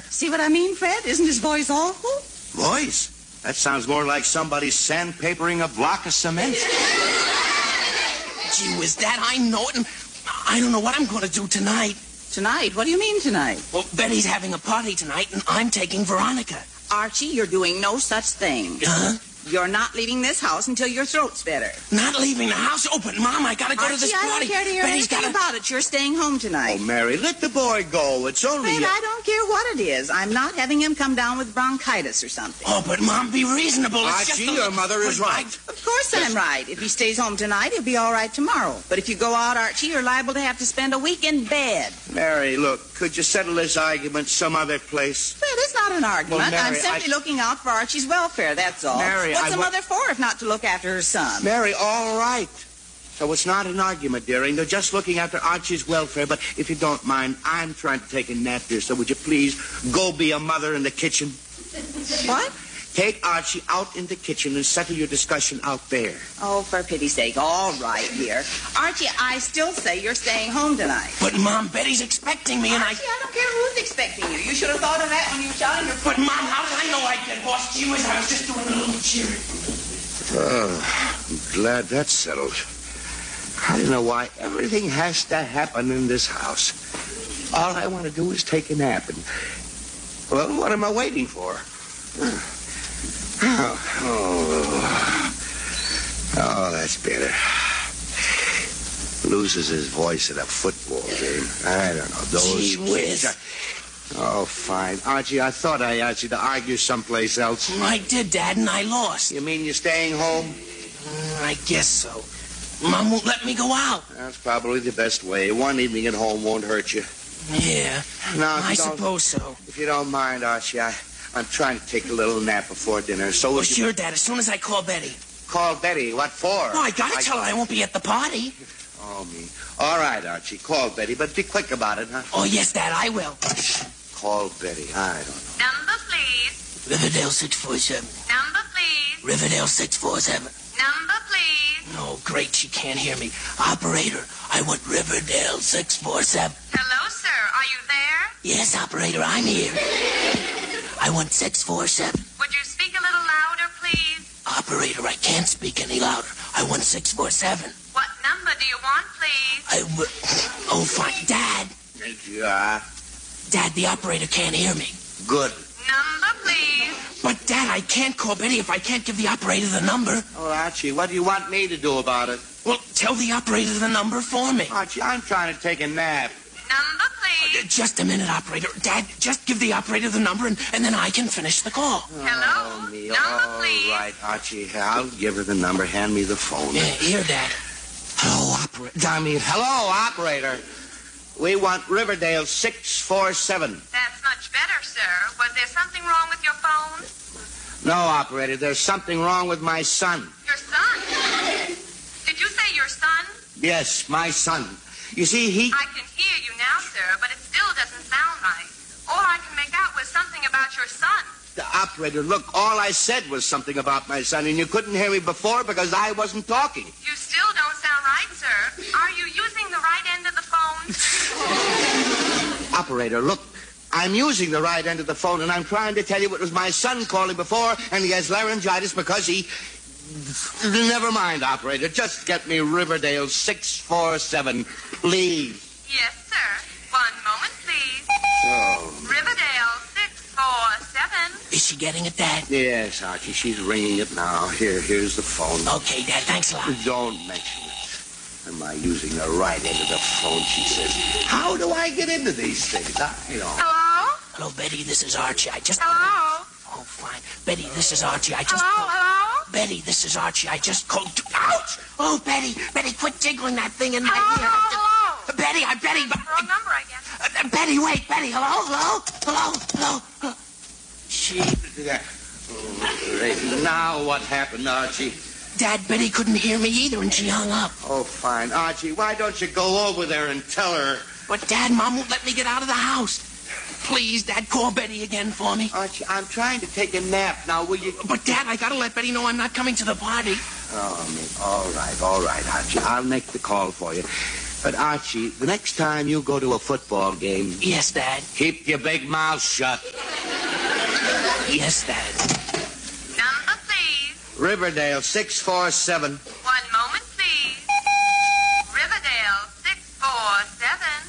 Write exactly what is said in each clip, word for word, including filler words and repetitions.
See what I mean, Fred? Isn't his voice awful? Voice? That sounds more like somebody sandpapering a block of cement. Gee whiz, Dad, I know it, and I don't know what I'm going to do tonight. Tonight? What do you mean tonight? Well, Betty's having a party tonight, and I'm taking Veronica. Archie, you're doing no such thing. Huh? You're not leaving this house until your throat's better. Not leaving the house? Oh, but Mom, I gotta go Archie, to this I party. don't care to hear Betty's anything gotta... about it. You're staying home tonight. Oh, Mary, let the boy go. It's only... Fred, a... I don't care what it is. I'm not having him come down with bronchitis or something. Oh, but Mom, be reasonable. It's Archie, just a... your mother is But right. I- Of course I'm right. If he stays home tonight, he'll be all right tomorrow. But if you go out, Archie, you're liable to have to spend a week in bed. Mary, look, could you settle this argument some other place? Fred, it's not an argument. Well, Mary, I'm simply I- looking out for Archie's welfare, that's all. Mary, What's I a wa- mother for if not to look after her son? Mary, all right. So it's not an argument, dearie. They're just looking after Archie's welfare. But if you don't mind, I'm trying to take a nap here. So would you please go be a mother in the kitchen? What? Take Archie out in the kitchen and settle your discussion out there. Oh, for pity's sake. All right, dear. Archie, I still say you're staying home tonight. But, Mom, Betty's expecting me, and I... Archie, I don't care who's expecting you. You should have thought of that when you were shouting your... But, Mom, how did I know I'd get lost? Gee whiz, I was just doing a little cheering. Oh, I'm glad that's settled. I don't know why everything has to happen in this house. All I want to do is take a nap. And, well, what am I waiting for? Oh, oh, oh, that's better. Loses his voice at a football game. I don't know. Those Gee whiz. kids are- Oh, fine. Archie, I thought I asked you to argue someplace else. I did, Dad, and I lost. You mean you're staying home? Mm, I guess so. Mom won't let me go out. That's probably the best way. One evening at home won't hurt you. Yeah, No, if I you don't- suppose so. If you don't mind, Archie, I, I'm trying to take a little nap before dinner. So Well, if you sure, Dad, as soon as I call Betty. call Betty, what for? Oh, I gotta tell her I won't be at the party. Oh, me. All right, Archie, call Betty, but be quick about it, huh? Oh, yes, Dad, I will. Call Betty. I don't know. Number, please. Riverdale six four seven. Number, please. Riverdale six four seven. Number, please. Oh, great, she can't hear me. Operator, I want Riverdale six four seven. Hello, sir. Are you there? Yes, operator, I'm here. I want six four seven. Would you speak a little louder, please? Operator, I can't speak any louder. I want six four seven. What number do you want, please? I w- Oh, fine. Dad. Yeah, Dad, the operator can't hear me. good. Number, please. But, Dad, I can't call Betty if I can't give the operator the number. Oh, Archie, what do you want me to do about it? Well, tell the operator the number for me. Archie, I'm trying to take a nap. Number, please. Just a minute, operator. Dad, just give the operator the number, and, and then I can finish the call. Hello? Oh, me. Number, All please. right, Archie, I'll give her the number. Hand me the phone. Yeah, here, Dad. Hello, operator. I mean, hello, operator. We want Riverdale six four seven. That's much better, sir. Was there something wrong with your phone? No, operator, there's something wrong with my son. Your son? Did you say your son? Yes, my son. You see, he... I can hear you now, sir, but it still doesn't sound right. All I can make out was something about your son. The operator, look, all I said was something about my son, and you couldn't hear me before because I wasn't talking. You still don't sound right, sir. Are you using the right end of the phone? Operator, look, I'm using the right end of the phone, and I'm trying to tell you it was my son calling before, and he has laryngitis because he... Never mind, operator. Just get me Riverdale six four seven, please. Yes, sir. One moment, please. Oh. Riverdale six four seven. Is she getting it, Dad? Yes, Archie, she's ringing it now. Here, here's the phone. Okay, Dad, thanks a lot. Don't mention it. Am I using the right end of the phone, she says. How do I get into these things? I don't. Hello? Hello, Betty, this is Archie. I just... Hello? Oh, fine. Betty, this is Archie. I just... Hello? called- Hello? Betty, this is Archie. I just called... Ouch! Oh, Betty, Betty, quit jiggling that thing in my Hello? ear. Hello? Betty, I... Betty... Wrong number, I guess. Uh, Betty, wait, Betty, hello, hello, hello, hello. hello. She... Now what happened, Archie? Dad, Betty couldn't hear me either, and she hung up. Oh, fine. Archie, why don't you go over there and tell her? But, Dad, Mom won't let me get out of the house. Please, Dad, call Betty again for me. Archie, I'm trying to take a nap. Now, will you... But, Dad, I gotta let Betty know I'm not coming to the party. Oh, me. All right, all right, Archie. I'll make the call for you. But, Archie, the next time you go to a football game... Yes, Dad. Keep your big mouth shut. Yes, Dad. Number, please. Riverdale, six four seven. One moment, please. Riverdale, six four seven.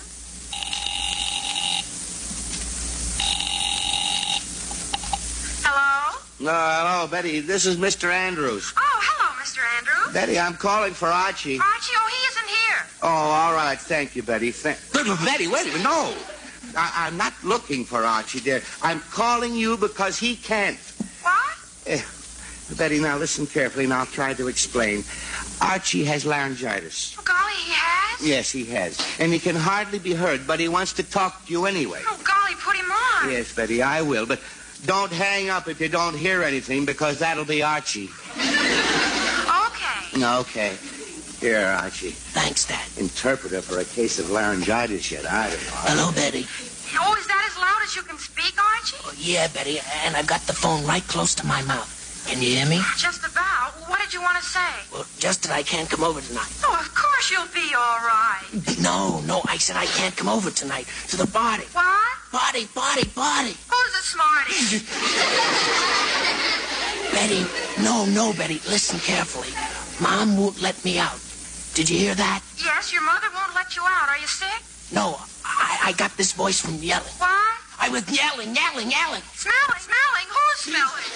Hello? No, hello, Betty. This is Mister Andrews. Oh, hello, Mister Andrews. Betty, I'm calling for Archie. Archie, oh, he isn't here. Oh, all right. Thank you, Betty. Thank... Betty, wait a minute. No. I- I'm not looking for Archie, dear. I'm calling you because he can't. What? Eh, Betty, now listen carefully, and I'll try to explain. Archie has laryngitis. Oh, golly, he has? Yes, he has. And he can hardly be heard, but he wants to talk to you anyway. Oh, golly, put him on. Yes, Betty, I will. But don't hang up if you don't hear anything, because that'll be Archie. Okay. Okay. Here, Archie. Thanks, Dad. Interpreter for a case of laryngitis yet. I don't know. Hello, Betty. Oh, is that as loud as you can speak, Archie? Oh, yeah, Betty, and I've got the phone right close to my mouth. Can you hear me? Just about. What did you want to say? Well, just that I can't come over tonight. Oh, of course you'll be all right. No, no, I said I can't come over tonight to the party. What? Party, party, party. Who's the smarty? Betty, no, no, Betty, listen carefully. Mom won't let me out. Did you hear that? Yes, your mother won't let you out. Are you sick? No, I, I got this voice from yelling. What? I was yelling, yelling, yelling. Smelling, smelling. Who's smelling?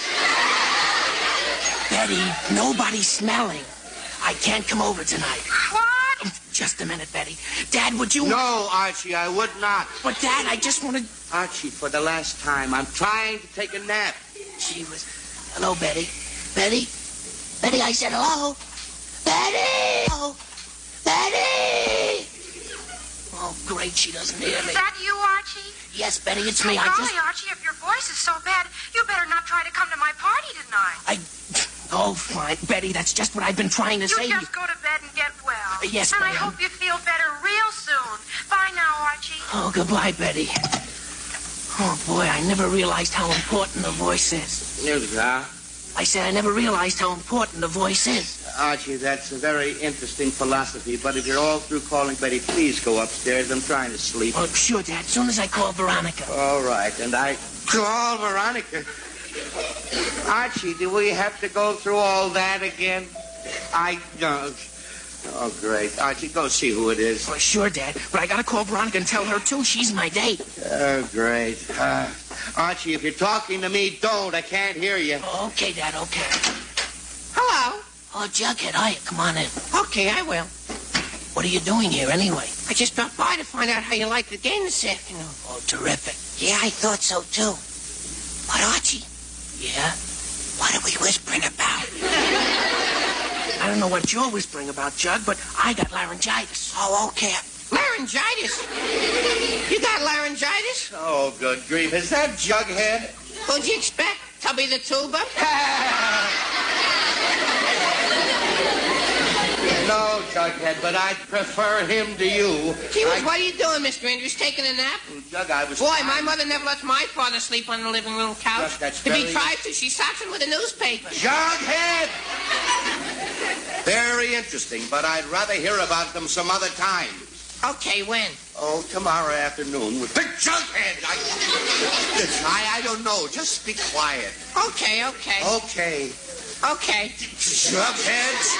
Betty, nobody's smelling. I can't come over tonight. What? Just a minute, Betty. Dad, would you... No, Archie, I would not. But, Dad, I just wanted... Archie, for the last time, I'm trying to take a nap. She was... Hello, Betty. Betty? Betty, I said hello. Betty! Oh, Betty! Oh, great, she doesn't hear me. Is that you, Archie? Yes, Betty, it's me. Oh, I golly, just... Archie, if your voice is so bad, you better not try to come to my party tonight. I... Oh, fine. Betty, that's just what I've been trying to You say. just go to bed and get well. Uh, yes, And I ma'am. hope you feel better real soon. Bye now, Archie. Oh, goodbye, Betty. Oh, boy, I never realized how important the voice is. Yes, sir. I said I never realized how important the voice is. Archie, that's a very interesting philosophy, but if you're all through calling Betty, please go upstairs. I'm trying to sleep. Oh, sure, Dad. As soon as I call Veronica. All right, and I call Veronica. Archie, do we have to go through all that again? I don't. Oh, great. Archie, go see who it is. Oh, sure, Dad. But I gotta call Veronica and tell her, too. She's my date. Oh, great. Uh, Archie, if you're talking to me, don't. I can't hear you. Oh, okay, Dad, okay. Hello. Oh, Jughead, hiya. Come on in. Okay, I will. What are you doing here, anyway? I just stopped by to find out how you liked the game this afternoon. Oh, terrific. Yeah, I thought so, too. But, Archie, Yeah? what are we whispering about? I don't know what you're whispering about, Jug, but I got laryngitis. Oh, okay. Laryngitis? You got laryngitis? Oh, good grief. Is that Jughead? Who'd you expect? Tubby the Tuba? No, Jughead, but I'd prefer him to you. Gee whiz, I- what are you doing, Mister Andrews? Taking a nap? Jug, I was... Boy, my mother never lets my father sleep on the living room couch. Yes, that's if he very- tries to, she socks him with a newspaper. Jughead! Very interesting, but I'd rather hear about them some other time. Okay, when? Oh, tomorrow afternoon with Big Jughead. I, I, I don't know. Just be quiet. Okay, okay. Okay. Okay. Jugheads.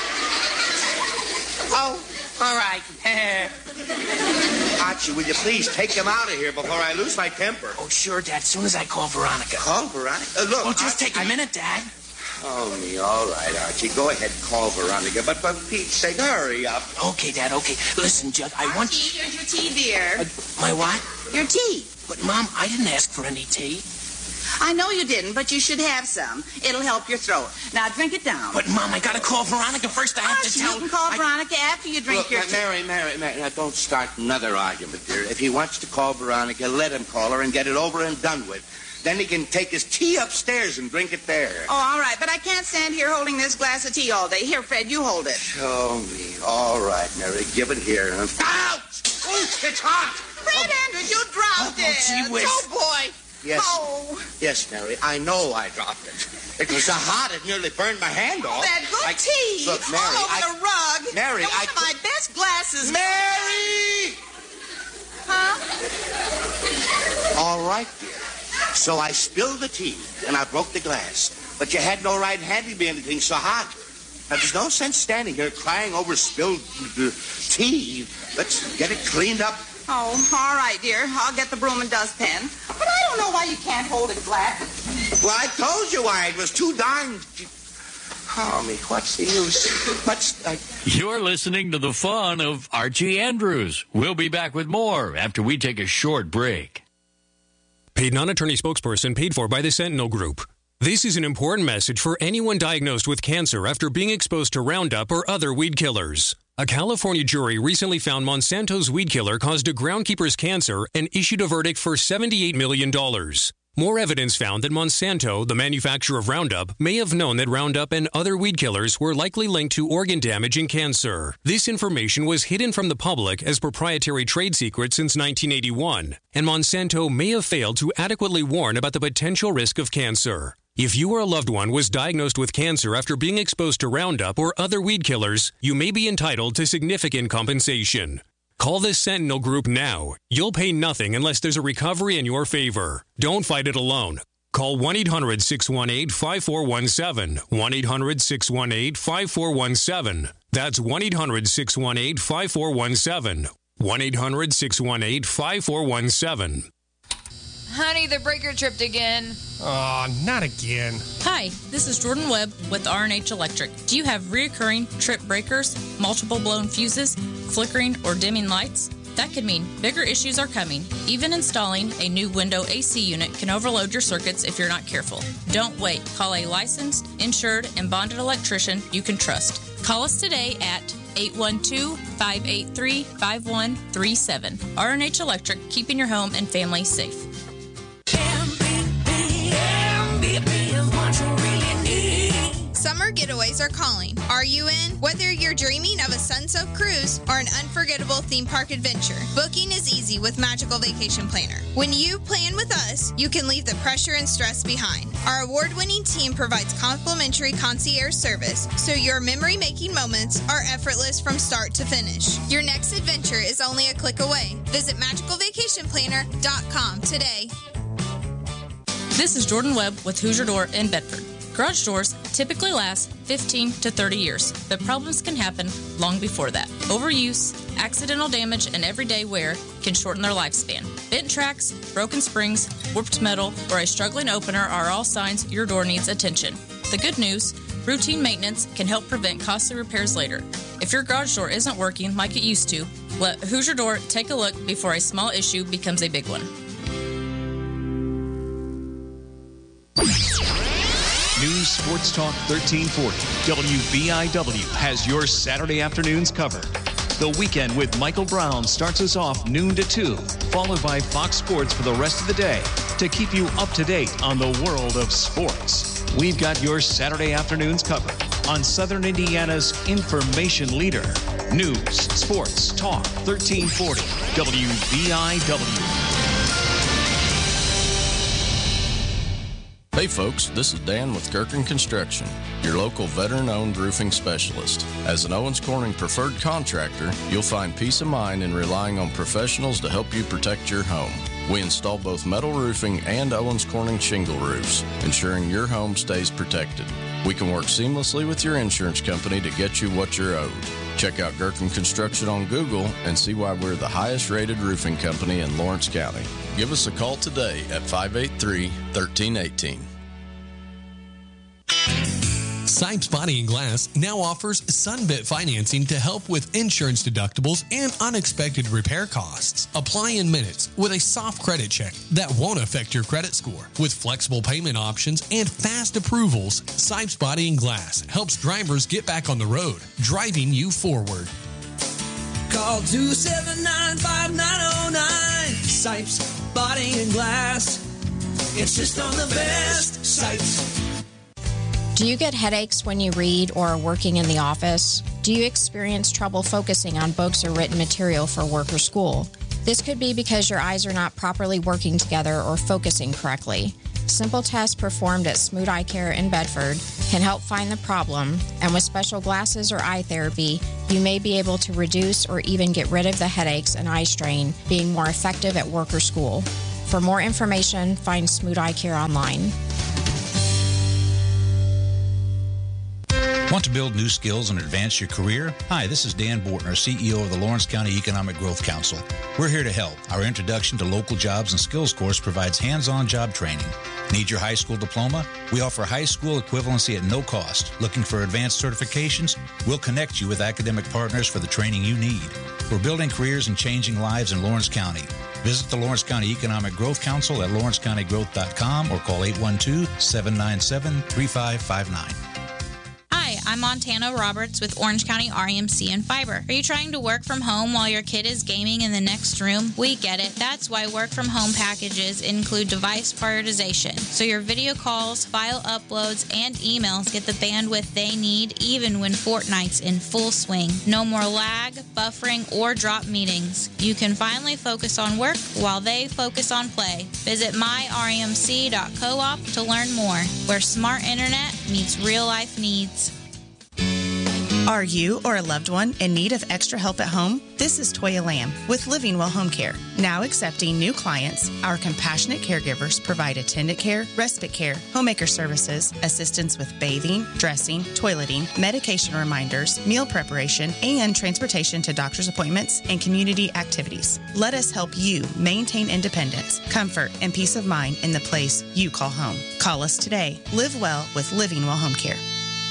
Oh, all right. Archie, will you please take him out of here before I lose my temper? Oh, sure, Dad. As soon as I call Veronica. Call Veronica? Uh, look, Well, just I- take a I- minute, Dad. Oh, me. All right, Archie. Go ahead, call Veronica. But for Pete's sake, hurry up. Okay, Dad, okay. Listen, Jug, I want... Archie, here's your tea, dear. Uh, my what? Your tea. But, Mom, I didn't ask for any tea. I know you didn't, but you should have some. It'll help your throat. Now drink it down. But, Mom, I gotta call Veronica first. I have Archie, to tell... you can call I- Veronica after you drink Look, your uh, tea. Mary, Mary, Mary, now don't start another argument, dear. If he wants to call Veronica, let him call her and get it over and done with. Then he can take his tea upstairs and drink it there. Oh, all right, but I can't stand here holding this glass of tea all day. Here, Fred, you hold it. Show me. All right, Mary, give it here. Ouch! Ooh, it's hot! Fred Andrews, you dropped Oh, it. gee whiz. Oh, boy. Yes. Oh. Yes, Mary, I know I dropped it. It was so hot it nearly burned my hand off. That good I, tea. Look, Mary, all over I, the rug. Mary, and one I of my best glasses. Mary! Huh? All right, dear. So I spilled the tea, and I broke the glass. But you had no right handing me anything so hot. Now, there's no sense standing here crying over spilled uh, tea. Let's get it cleaned up. Oh, all right, dear. I'll get the broom and dustpan. But I don't know why you can't hold it flat. Well, I told you why. It was too darn... Oh, me, what's the use? What's... I... You're listening to the fun of Archie Andrews. We'll be back with more after we take a short break. Paid non-attorney spokesperson paid for by the Sentinel Group. This is an important message for anyone diagnosed with cancer after being exposed to Roundup or other weed killers. A California jury recently found Monsanto's weed killer caused a groundkeeper's cancer and issued a verdict for seventy-eight million dollars. More evidence found that Monsanto, the manufacturer of Roundup, may have known that Roundup and other weed killers were likely linked to organ damage and cancer. This information was hidden from the public as proprietary trade secret since nineteen eighty-one, and Monsanto may have failed to adequately warn about the potential risk of cancer. If you or a loved one was diagnosed with cancer after being exposed to Roundup or other weed killers, you may be entitled to significant compensation. Call the Sentinel Group now. You'll pay nothing unless there's a recovery in your favor. Don't fight it alone. Call one eight hundred six one eight five four one seven. one eight hundred six one eight five four one seven. That's one eight hundred six one eight five four one seven. one eight hundred six one eight five four one seven. Honey, the breaker tripped again. Aw, oh, not again. Hi, this is Jordan Webb with R and H Electric. Do you have reoccurring trip breakers, multiple blown fuses, flickering or dimming lights? That could mean bigger issues are coming. Even installing a new window A C unit can overload your circuits if you're not careful. Don't wait. Call a licensed, insured, and bonded electrician you can trust. Call us today at eight one two, five eight three, five one three seven. R and H Electric, keeping your home and family safe. Summer getaways are calling. Are you in? Whether you're dreaming of a sun-soaked cruise or an unforgettable theme park adventure, booking is easy with Magical Vacation Planner. When you plan with us, you can leave the pressure and stress behind. Our award-winning team provides complimentary concierge service, so your memory-making moments are effortless from start to finish. Your next adventure is only a click away. Visit magical vacation planner dot com today. This is Jordan Webb with Hoosier Door in Bedford. Garage doors typically last fifteen to thirty years, but problems can happen long before that. Overuse, accidental damage, and everyday wear can shorten their lifespan. Bent tracks, broken springs, warped metal, or a struggling opener are all signs your door needs attention. The good news, routine maintenance can help prevent costly repairs later. If your garage door isn't working like it used to, let Hoosier Door take a look before a small issue becomes a big one. News Sports Talk thirteen forty, W B I W has your Saturday afternoons covered. The Weekend with Michael Brown starts us off noon to two, followed by Fox Sports for the rest of the day to keep you up to date on the world of sports. We've got your Saturday afternoons covered on Southern Indiana's information leader. News Sports Talk thirteen forty, W B I W. Hey folks, this is Dan with Gerken Construction, your local veteran-owned roofing specialist. As an Owens Corning preferred contractor, you'll find peace of mind in relying on professionals to help you protect your home. We install both metal roofing and Owens Corning shingle roofs, ensuring your home stays protected. We can work seamlessly with your insurance company to get you what you're owed. Check out Gerken Construction on Google and see why we're the highest rated roofing company in Lawrence County. Give us a call today at five eight three, one three one eight. Sipes Body and Glass now offers Sunbit financing to help with insurance deductibles and unexpected repair costs. Apply in minutes with a soft credit check that won't affect your credit score. With flexible payment options and fast approvals, Sipes Body and Glass helps drivers get back on the road, driving you forward. Call two seven nine, five nine zero nine. Sipes Body and Glass. Insist on the best. Sipes. Do you get headaches when you read or are working in the office? Do you experience trouble focusing on books or written material for work or school? This could be because your eyes are not properly working together or focusing correctly. Simple tests performed at Smoot Eye Care in Bedford can help find the problem, and with special glasses or eye therapy, you may be able to reduce or even get rid of the headaches and eye strain, being more effective at work or school. For more information, find Smoot Eye Care online. Want to build new skills and advance your career? Hi, this is Dan Bortner, C E O of the Lawrence County Economic Growth Council. We're here to help. Our Introduction to Local Jobs and Skills course provides hands-on job training. Need your high school diploma? We offer high school equivalency at no cost. Looking for advanced certifications? We'll connect you with academic partners for the training you need. We're building careers and changing lives in Lawrence County. Visit the Lawrence County Economic Growth Council at lawrence county growth dot com or call eight one two, seven nine seven, three five five nine. Hi, I'm Montana Roberts with Orange County R E M C and Fiber. Are you trying to work from home while your kid is gaming in the next room? We get it. That's why work from home packages include device prioritization. So your video calls, file uploads, and emails get the bandwidth they need even when Fortnite's in full swing. No more lag, buffering, or drop meetings. You can finally focus on work while they focus on play. Visit my r e m c dot coop to learn more, where smart internet meets real life needs. Are you or a loved one in need of extra help at home? This is Toya Lamb with Living Well Home Care. Now accepting new clients, our compassionate caregivers provide attendant care, respite care, homemaker services, assistance with bathing, dressing, toileting, medication reminders, meal preparation, and transportation to doctor's appointments and community activities. Let us help you maintain independence, comfort, and peace of mind in the place you call home. Call us today. Live well with Living Well Home Care.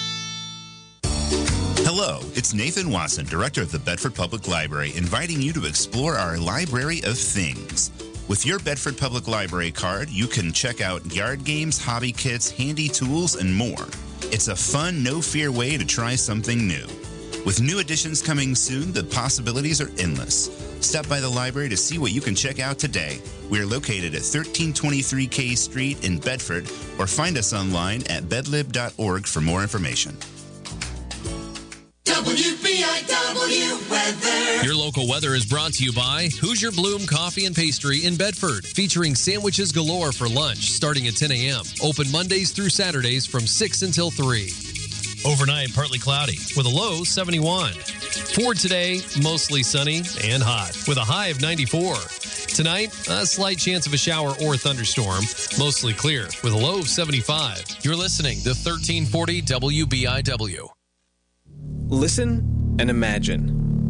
Hello, it's Nathan Watson, Director of the Bedford Public Library, inviting you to explore our Library of Things. With your Bedford Public Library card, you can check out yard games, hobby kits, handy tools, and more. It's a fun, no-fear way to try something new. With new additions coming soon, the possibilities are endless. Stop by the library to see what you can check out today. We are located at thirteen twenty-three K Street in Bedford, or find us online at bedlib dot org for more information. W B I W weather. Your local weather is brought to you by Hoosier Bloom Coffee and Pastry in Bedford, featuring sandwiches galore for lunch starting at ten a.m. Open Mondays through Saturdays from six until three. Overnight, partly cloudy with a low seventy-one. For today, mostly sunny and hot with a high of ninety-four. Tonight, a slight chance of a shower or thunderstorm, mostly clear with a low of seventy-five. You're listening to thirteen forty W B I W. Listen and imagine.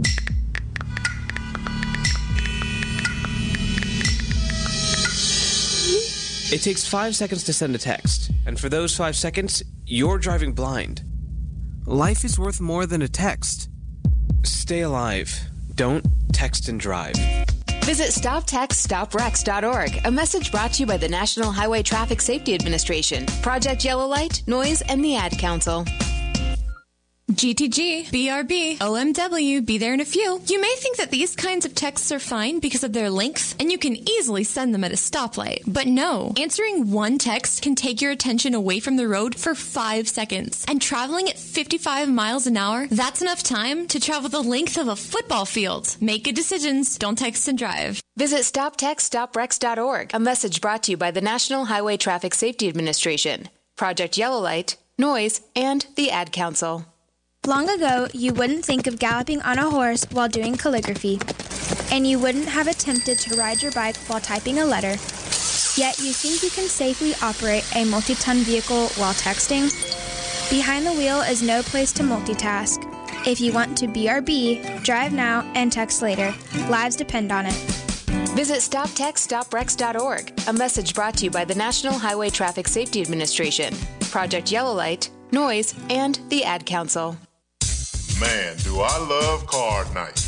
It takes five seconds to send a text, and for those five seconds, you're driving blind. Life is worth more than a text. Stay alive. Don't text and drive. Visit stop text stop wrecks dot org. A message brought to you by the National Highway Traffic Safety Administration, Project Yellow Light, Noise, and the Ad Council. G T G, B R B, O M W, be there in a few. You may think that these kinds of texts are fine because of their length, and you can easily send them at a stoplight. But no, answering one text can take your attention away from the road for five seconds. And traveling at fifty-five miles an hour, that's enough time to travel the length of a football field. Make good decisions. Don't text and drive. Visit stop text stop wrecks dot org. A message brought to you by the National Highway Traffic Safety Administration, Project Yellow Light, Noise, and the Ad Council. Long ago, you wouldn't think of galloping on a horse while doing calligraphy, and you wouldn't have attempted to ride your bike while typing a letter. Yet you think you can safely operate a multi-ton vehicle while texting? Behind the wheel is no place to multitask. If you want to B R B, drive now and text later. Lives depend on it. Visit stop text stop wrecks dot org. A message brought to you by the National Highway Traffic Safety Administration, Project Yellow Light, Noise, and the Ad Council. Man, do I love card night.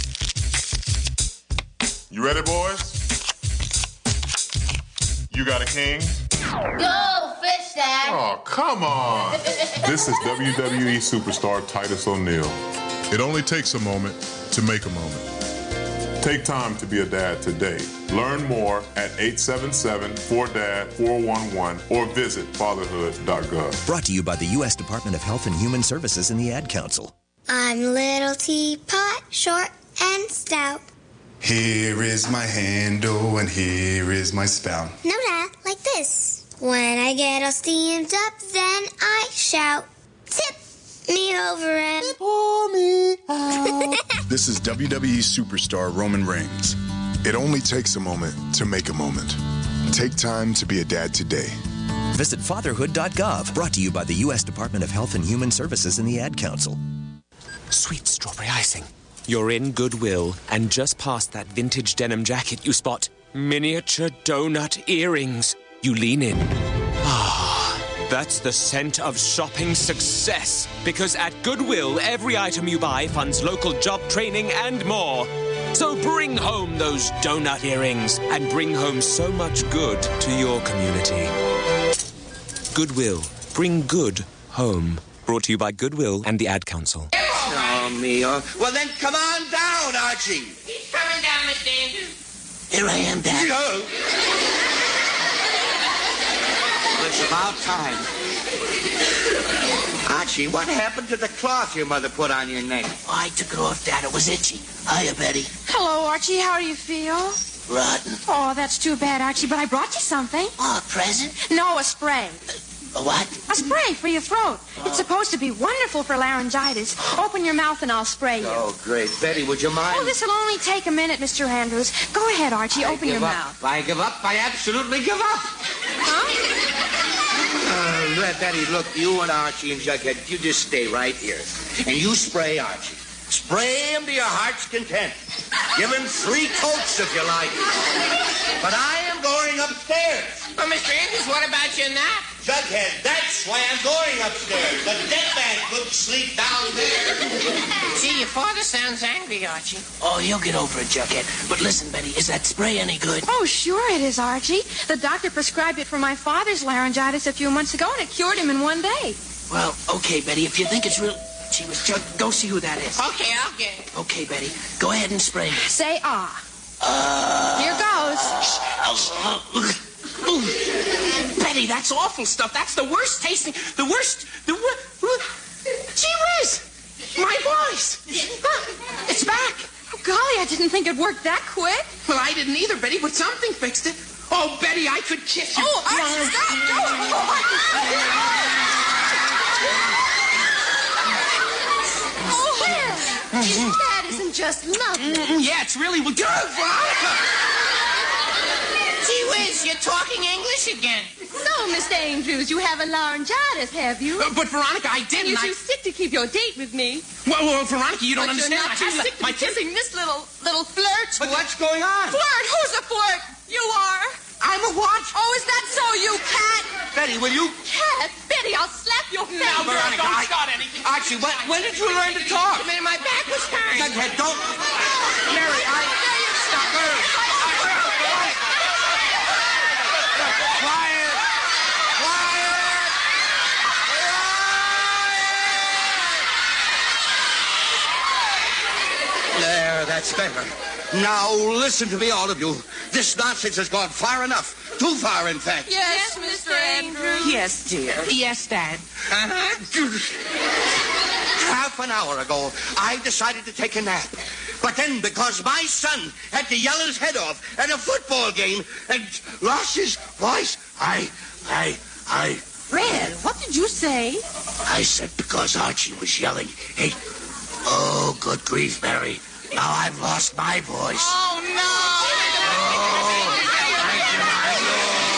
You ready, boys? You got a king? Go, fish dad! Oh, come on. This is W W E superstar Titus O'Neil. It only takes a moment to make a moment. Take time to be a dad today. Learn more at eight seven seven, four D A D, four one one or visit fatherhood dot gov. Brought to you by the U S Department of Health and Human Services and the Ad Council. I'm Little Teapot, short and stout. Here is my handle and here is my spout. No, Dad, like this. When I get all steamed up, then I shout, tip me over and pour me out. This is W W E superstar Roman Reigns. It only takes a moment to make a moment. Take time to be a dad today. Visit fatherhood dot gov. Brought to you by the U S Department of Health and Human Services and the Ad Council. Sweet strawberry icing. You're in Goodwill, and just past that vintage denim jacket you spot miniature donut earrings. You lean in. Ah, that's the scent of shopping success. Because at Goodwill, every item you buy funds local job training and more. So bring home those donut earrings and bring home so much good to your community. Goodwill. Bring good home. Brought to you by Goodwill and the Ad Council. Oh, me. Uh, well, then come on down, Archie. He's coming down, Mister Andrews. Here I am, Dad. No. It's about time. Archie, what happened to the cloth your mother put on your neck? Oh, I took it off, Dad. It was itchy. Hiya, Betty. Hello, Archie. How do you feel? Rotten. Oh, that's too bad, Archie, but I brought you something. Oh, a present? No, a spray. A what? A spray for your throat. Oh. It's supposed to be wonderful for laryngitis. Open your mouth and I'll spray you. Oh, great. Betty, would you mind? Oh, this will only take a minute, Mister Andrews. Go ahead, Archie. I Open your up. mouth. I give up. I absolutely give up. Huh? Uh, Betty, look, you and Archie and Jughead, you just stay right here. And you spray Archie. Spray him to your heart's content. Give him three coats if you like. But I am going upstairs. Well, Mister Andrews, what about your nap? Jughead, that's why I'm going upstairs. The dead man couldn't sleep down there. Gee, your father sounds angry, Archie. Oh, he'll get over it, Jughead. But listen, Betty, is that spray any good? Oh, sure it is, Archie. The doctor prescribed it for my father's laryngitis a few months ago, and it cured him in one day. Well, okay, Betty, if you think it's real... Gee whiz, Jug, go see who that is. Okay, I'll get it. Okay, Betty, go ahead and spray me. Say ah. Uh... Here goes. Betty, that's awful stuff. That's the worst tasting, the worst, the worst. Gee whiz! My voice! It's back! Oh, golly, I didn't think it worked that quick. Well, I didn't either, Betty, but something fixed it. Oh, Betty, I could kiss you. Oh, Archie, stop! Oh, well, that isn't just lovely. Mm-hmm. Yeah, it's really well. Good, Veronica! Gee whiz, you're talking English again. So, Mister Andrews, you have a laryngitis, have you? Uh, but, Veronica, I didn't. And you're I... too sick to keep your date with me. Well, well Veronica, you don't but understand. You're not too I sick to my be kissing this little, little flirt. But what's going on? Flirt? Who's a flirt? You are. I'm a what? Oh, is that so, you cat? Betty, will you... Cat? Betty, I'll slap your face. Now, Veronica, don't I... start anything. Archie, when, when did you learn to talk? Man, my back was turned. Jughead, don't... Mary, I... Stop her. Quiet. Quiet. There, that's better. Now, listen to me, all of you. This nonsense has gone far enough. Too far, in fact. Yes, Mister Andrews. Yes, dear. Yes, Dad. Uh-huh. Half an hour ago, I decided to take a nap. But then, because my son had to yell his head off at a football game and lost his voice, I, I, I... Fred, what did you say? I said because Archie was yelling, hey, oh, good grief, Mary. Now I've lost my voice. Oh,